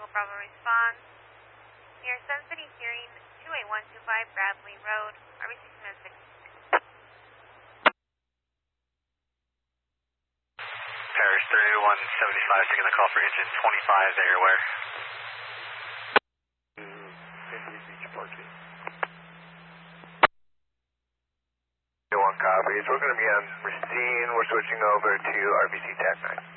Bravo response. Near Sun City Hearing, 28125 Bradley Road, RBC Command 6. Paris 3175, taking the call for engine 25, there, where? Beach Parking. 1 copies. We're going to be on Racine. We're switching over to RBC TAC 9.